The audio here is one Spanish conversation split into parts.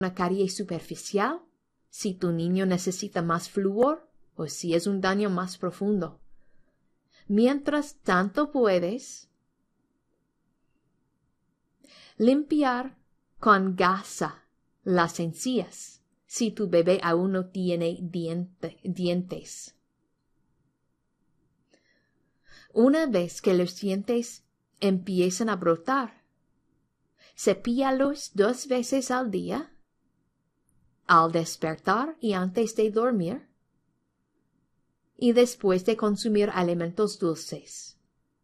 una caries superficial, si tu niño necesita más flúor o si es un daño más profundo. Mientras tanto puedes limpiar con gasa las encías si tu bebé aún no tiene dientes. Una vez que los dientes empiezan a brotar, cepíalos 2 veces al día, al despertar y antes de dormir, y después de consumir alimentos dulces.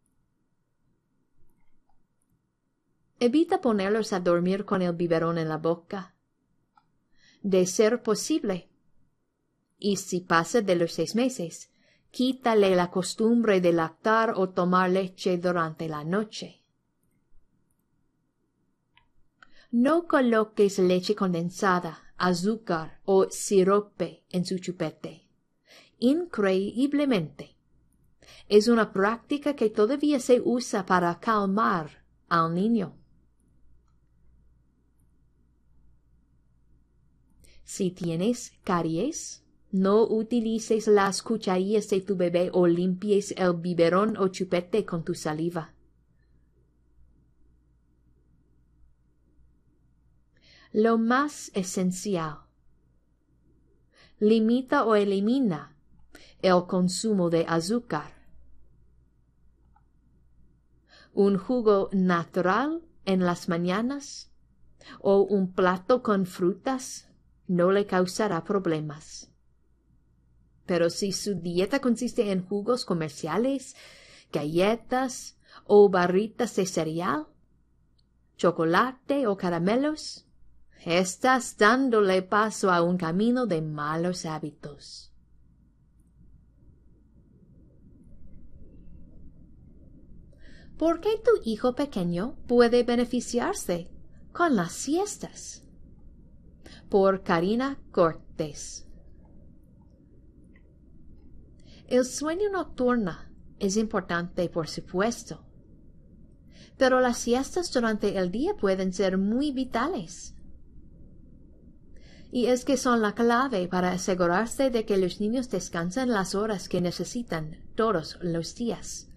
Evita ponerlos a dormir con el biberón en la boca, de ser posible, y si pasa de los 6 meses, quítale la costumbre de lactar o tomar leche durante la noche. No coloques leche condensada, azúcar o sirope en su chupete. Increíblemente, es una práctica que todavía se usa para calmar al niño. Si tienes caries, no utilices las cucharillas de tu bebé o limpies el biberón o chupete con tu saliva. Lo más esencial: limita o elimina el consumo de azúcar. Un jugo natural en las mañanas o un plato con frutas no le causará problemas. Pero si su dieta consiste en jugos comerciales, galletas o barritas de cereal, chocolate o caramelos, estás dándole paso a un camino de malos hábitos. ¿Por qué tu hijo pequeño puede beneficiarse con las siestas? Por Karina Cortés. El sueño nocturno es importante, por supuesto, pero las siestas durante el día pueden ser muy vitales. Y es que son la clave para asegurarse de que los niños descansan las horas que necesitan todos los días.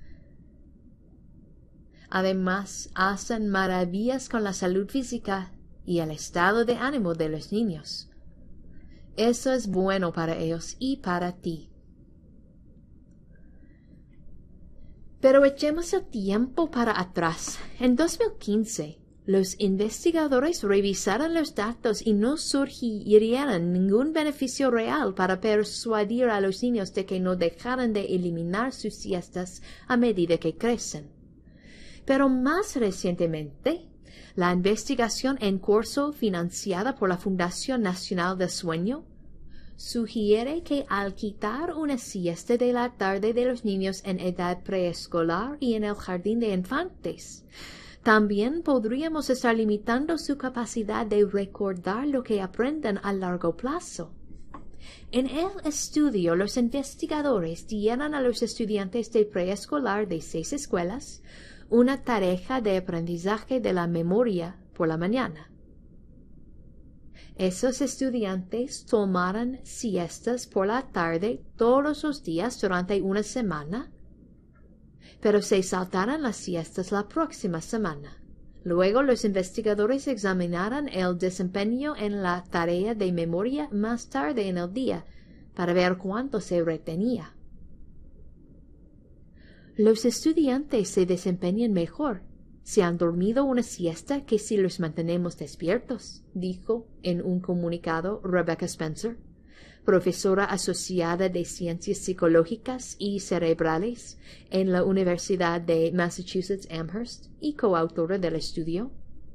Además, hacen maravillas con la salud física y el estado de ánimo de los niños. Eso es bueno para ellos y para ti. Pero echemos el tiempo para atrás. En 2015, los investigadores revisaron los datos y no sugirieron ningún beneficio real para persuadir a los niños de que no dejaran de eliminar sus siestas a medida que crecen. Pero más recientemente, la investigación en curso financiada por la Fundación Nacional del Sueño sugiere que al quitar una siesta de la tarde de los niños en edad preescolar y en el jardín de infantes, también podríamos estar limitando su capacidad de recordar lo que aprenden a largo plazo. En el estudio, los investigadores dieron a los estudiantes de preescolar de 6 escuelas una tarea de aprendizaje de la memoria por la mañana. Esos estudiantes tomaron siestas por la tarde todos los días durante una semana, pero se saltaron las siestas la próxima semana. Luego los investigadores examinaron el desempeño en la tarea de memoria más tarde en el día para ver cuánto se retenía. Los estudiantes se desempeñan mejor si han dormido una siesta que si los mantenemos despiertos, dijo en un comunicado Rebecca Spencer, profesora asociada de Ciencias Psicológicas y Cerebrales en la Universidad de Massachusetts Amherst y coautora del estudio.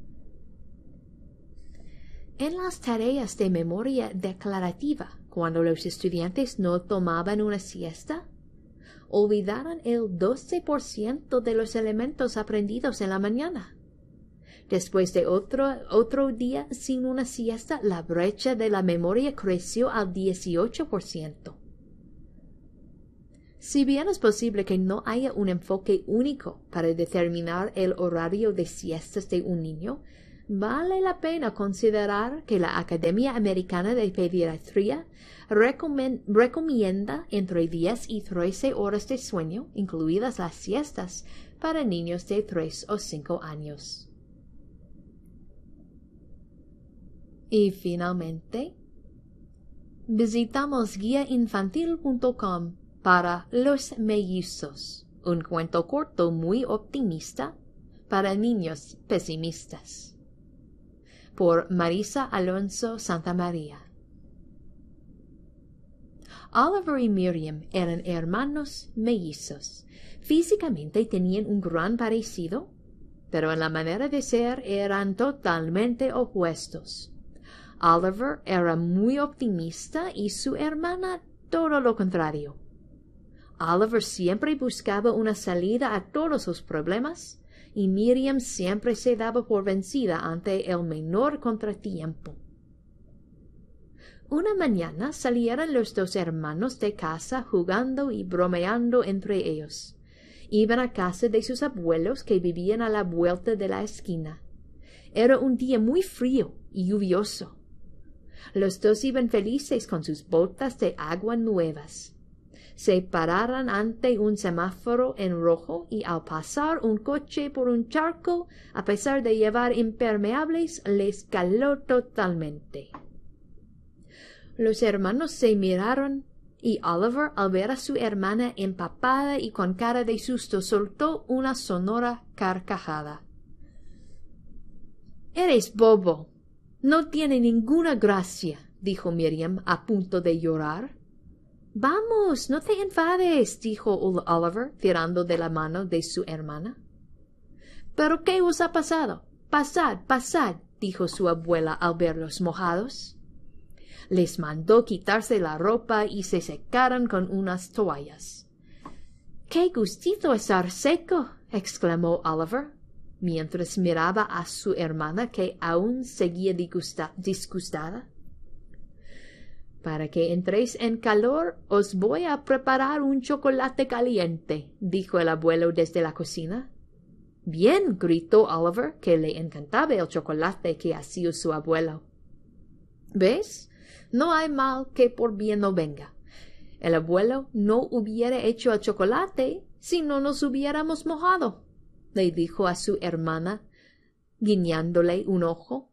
En las tareas de memoria declarativa, cuando los estudiantes no tomaban una siesta, olvidaron el 12% de los elementos aprendidos en la mañana. Después de otro día sin una siesta, la brecha de la memoria creció al 18%. Si bien es posible que no haya un enfoque único para determinar el horario de siestas de un niño, Vale la pena considerar que la Academia Americana de Pediatría recomienda entre 10 y 13 horas de sueño, incluidas las siestas, para niños de 3 o 5 años. Y finalmente, visitamos guiainfantil.com para Los Mellizos, un cuento corto muy optimista para niños pesimistas, por Marisa Alonso Santamaría. Oliver y Miriam eran hermanos mellizos. Físicamente tenían un gran parecido, pero en la manera de ser eran totalmente opuestos. Oliver era muy optimista y su hermana todo lo contrario. Oliver siempre buscaba una salida a todos sus problemas, y Miriam siempre se daba por vencida ante el menor contratiempo. Una mañana salieron los dos hermanos de casa jugando y bromeando entre ellos. Iban a casa de sus abuelos que vivían a la vuelta de la esquina. Era un día muy frío y lluvioso. Los dos iban felices con sus botas de agua nuevas. Se pararon ante un semáforo en rojo y al pasar un coche por un charco, a pesar de llevar impermeables, les caló totalmente. Los hermanos se miraron y Oliver, al ver a su hermana empapada y con cara de susto, soltó una sonora carcajada. «Eres bobo. No tiene ninguna gracia», dijo Miriam, a punto de llorar. «Vamos, no te enfades», dijo Oliver, tirando de la mano de su hermana. «¿Pero qué os ha pasado? Pasad, pasad», dijo su abuela al verlos mojados. Les mandó quitarse la ropa y se secaron con unas toallas. «¡Qué gustito estar seco!», exclamó Oliver, mientras miraba a su hermana que aún seguía disgustada. «Para que entréis en calor, os voy a preparar un chocolate caliente», dijo el abuelo desde la cocina. «Bien», gritó Oliver, que le encantaba el chocolate que hacía su abuelo. «¿Ves? No hay mal que por bien no venga. El abuelo no hubiera hecho el chocolate si no nos hubiéramos mojado», le dijo a su hermana, guiñándole un ojo.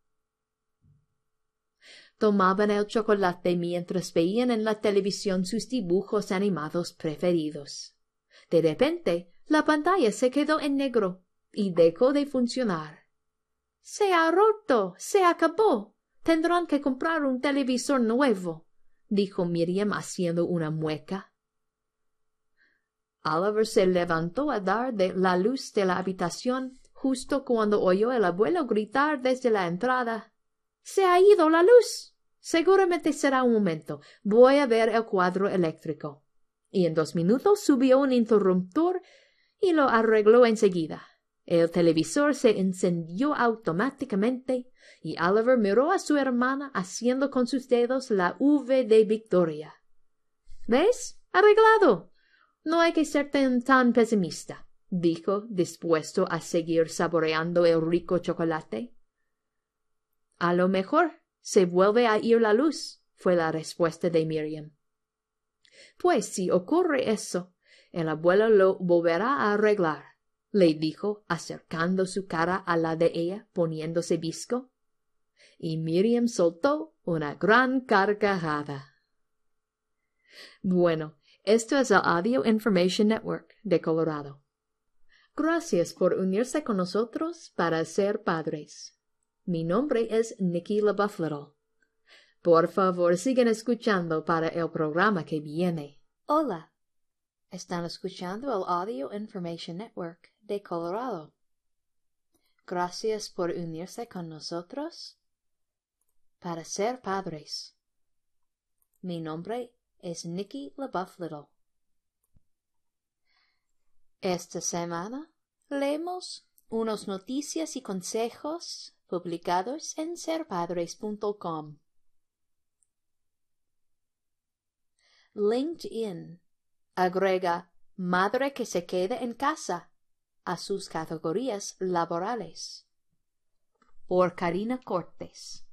Tomaban el chocolate mientras veían en la televisión sus dibujos animados preferidos. De repente, la pantalla se quedó en negro y dejó de funcionar. «Se ha roto, se acabó. Tendrán que comprar un televisor nuevo», dijo Miriam haciendo una mueca. Oliver se levantó a dar la luz de la habitación justo cuando oyó al abuelo gritar desde la entrada: «¡Se ha ido la luz! Seguramente será un momento. Voy a ver el cuadro eléctrico». Y en 2 minutos subió un interruptor y lo arregló enseguida. El televisor se encendió automáticamente y Oliver miró a su hermana haciendo con sus dedos la V de victoria. «¿Ves? Arreglado. No hay que ser tan pesimista», dijo, dispuesto a seguir saboreando el rico chocolate. «A lo mejor se vuelve a ir la luz», fue la respuesta de Miriam. «Pues si ocurre eso, el abuelo lo volverá a arreglar», le dijo, acercando su cara a la de ella, poniéndose visco. Y Miriam soltó una gran carcajada. Bueno, esto es el Audio Information Network de Colorado. Gracias por unirse con nosotros para ser padres. Mi nombre es Nikki LaBeouf Little. Por favor, sigan escuchando para el programa que viene. Hola. Están escuchando el Audio Information Network de Colorado. Gracias por unirse con nosotros para ser padres. Mi nombre es Nikki LaBeouf Little. Esta semana leemos unas noticias y consejos publicados en serpadres.com. LinkedIn agrega madre que se quede en casa a sus categorías laborales. por Karina Cortés.